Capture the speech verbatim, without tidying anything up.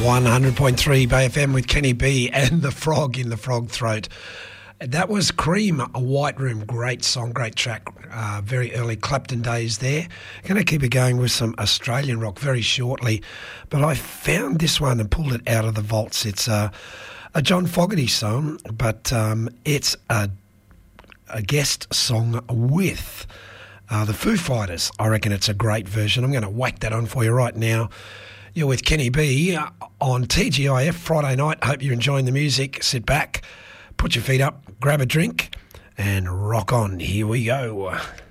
one hundred point three Bay F M with Kenny B and the Frog in the Frog Throat. That was Cream, a White Room. Great song, great track. Uh, very early Clapton days there. Going to keep it going with some Australian rock very shortly. But I found this one and pulled it out of the vaults. It's a, a John Fogerty song, but um, it's a, a guest song with uh, the Foo Fighters. I reckon it's a great version. I'm going to whack that on for you right now. You're with Kenny B on T G I F Friday night. Hope you're enjoying the music. Sit back, put your feet up, grab a drink, and rock on. Here we go.